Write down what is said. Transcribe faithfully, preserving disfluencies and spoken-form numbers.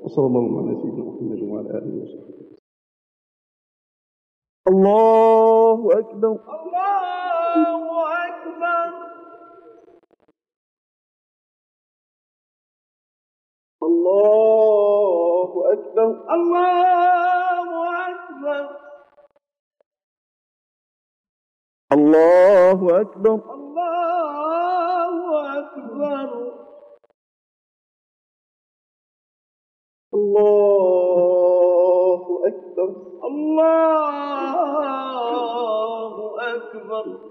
وصلى الله على سيدنا محمد وعلى آله وصحبه. الله أكبر الله أكبر الله أكبر الله أكبر الله أكبر الله أكبر الله أكبر الله أكبر